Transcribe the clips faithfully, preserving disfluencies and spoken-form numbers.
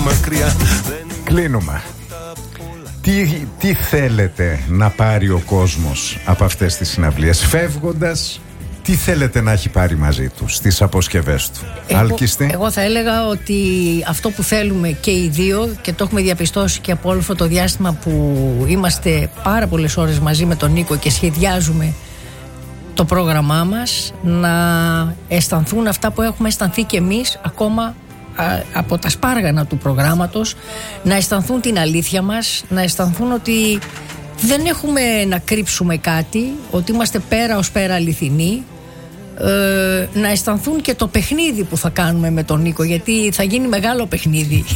μακριά. Κλείνουμε. Τι, τι θέλετε να πάρει ο κόσμος από αυτές τις συναυλίες? Φεύγοντας, τι θέλετε να έχει πάρει μαζί του στις αποσκευές του? Εγώ, Άλκιστη. εγώ θα έλεγα ότι αυτό που θέλουμε και οι δύο, και το έχουμε διαπιστώσει και από όλο αυτό το διάστημα που είμαστε πάρα πολλές ώρες μαζί με τον Νίκο και σχεδιάζουμε το πρόγραμμά μας, να αισθανθούν αυτά που έχουμε αισθανθεί και εμείς ακόμα από τα σπάργανα του προγράμματος, να αισθανθούν την αλήθεια μας, να αισθανθούν ότι δεν έχουμε να κρύψουμε κάτι, ότι είμαστε πέρα ως πέρα αληθινοί, ε, να αισθανθούν και το παιχνίδι που θα κάνουμε με τον Νίκο, γιατί θα γίνει μεγάλο παιχνίδι.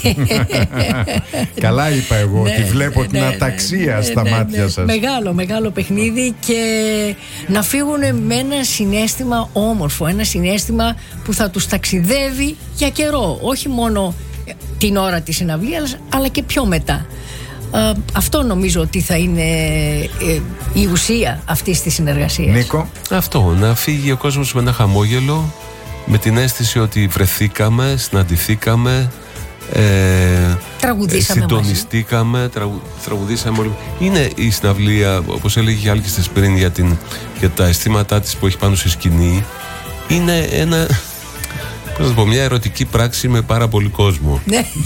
Καλά είπα εγώ, ναι, ότι βλέπω ναι, την ναι, αταξία ναι, στα ναι, μάτια ναι, σας. Μεγάλο, μεγάλο παιχνίδι, και να φύγουν με ένα συναίσθημα όμορφο, ένα συναίσθημα που θα τους ταξιδεύει για καιρό, όχι μόνο την ώρα της συναυλίας, αλλά και πιο μετά. Uh, αυτό νομίζω ότι θα είναι ε, η ουσία αυτής της συνεργασίας. Νίκο. Αυτό, να φύγει ο κόσμος με ένα χαμόγελο, με την αίσθηση ότι βρεθήκαμε, συναντηθήκαμε, ε, τραγουδήσαμε, συντονιστήκαμε, τραγου, τραγουδήσαμε όλοι. Είναι η συναυλία, όπως έλεγε η Άλκης πριν, για, την, για τα αισθήματά της που έχει πάνω στη σκηνή. Είναι ένα, πώς να πω, μια ερωτική πράξη με πάρα πολύ κόσμο.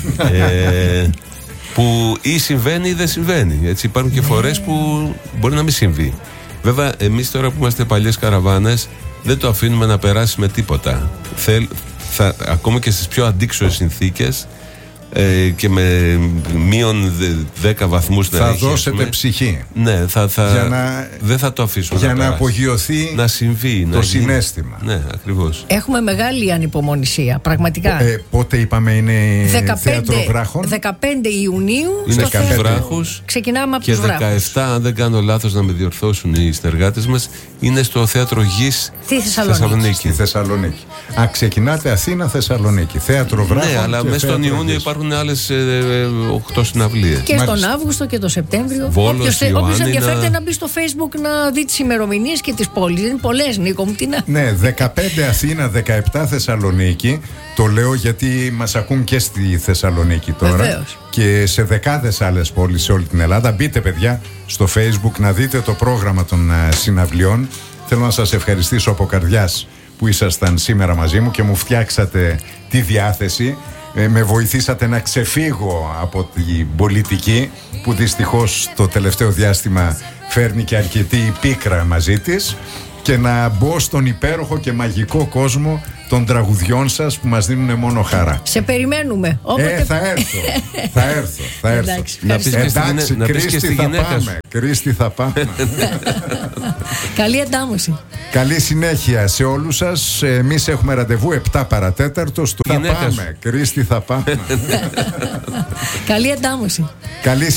ε, που ή συμβαίνει ή δεν συμβαίνει. Έτσι, υπάρχουν και φορές που μπορεί να μην συμβεί. Βέβαια, εμείς τώρα που είμαστε παλιές καραβάνες, δεν το αφήνουμε να περάσει με τίποτα. Θέλ, θα, ακόμα και στις πιο αντίξωες συνθήκες, ε, και με μείον δέκα βαθμούς θα νερέχει, δώσετε ψυχή. Ναι, θα, θα, για να, δεν θα το αφήσουμε για να, να απογειωθεί να συμβεί, το να συναίσθημα. Ναι, ακριβώς. Έχουμε μεγάλη ανυπομονησία, πραγματικά. Ε, πότε είπαμε είναι θέατρο βράχων? δεκαπέντε Ιουνίου είναι στο στους θέατρο. Βράχους. Ξεκινάμε από και τους Βράχους. δεκαεπτά, αν δεν κάνω λάθος να με διορθώσουν οι συνεργάτες μας, είναι στο θέατρο Γης στη Θεσσαλονίκη. Θεσσαλονίκη. Στη Θεσσαλονίκη. Α, ξεκινάτε Αθήνα, Θεσσαλονίκη. Θέατρο βράχων. Ναι, αλλά μέσα στον Ιούνιο υπάρχουν άλλες οκτώ συναυλίες. Και Μάλιστα. στον Αύγουστο και τον Σεπτέμβριο. Βόλος, Όποιος ενδιαφέρεται να μπει στο Facebook να δει τις ημερομηνίες και τις πόλεις. Είναι πολλές, Νίκο μου. Τι να... Ναι, δεκαπέντε Αθήνα, δεκαεπτά Θεσσαλονίκη. Το λέω γιατί μας ακούν και στη Θεσσαλονίκη τώρα. Βεβαίως. Και σε δεκάδες άλλες πόλεις σε όλη την Ελλάδα. Μπείτε, παιδιά, στο Facebook να δείτε το πρόγραμμα των uh, συναυλιών. Θέλω να σας ευχαριστήσω από καρδιάς που ήσασταν σήμερα μαζί μου και μου φτιάξατε τη διάθεση. Ε, με βοηθήσατε να ξεφύγω από την πολιτική που δυστυχώς το τελευταίο διάστημα φέρνει και αρκετή πίκρα μαζί της, και να μπω στον υπέροχο και μαγικό κόσμο των τραγουδιών σας που μας δίνουν μόνο χαρά. Σε περιμένουμε. Όποτε... Ε, θα έρθω. θα έρθω. Θα έρθω. Εντάξει, να πεις Εντάξει, να πεις και Κρίστη στη θα γυναίκα πάμε. σου. Κρίστη θα πάμε. Καλή εντάμωση. Καλή συνέχεια σε όλους σας. Εμείς έχουμε ραντεβού επτά παρατέταρτο. Στο θα Γυναίκα πάμε. Κρίστη θα πάμε. Καλή εντάμωση. Καλή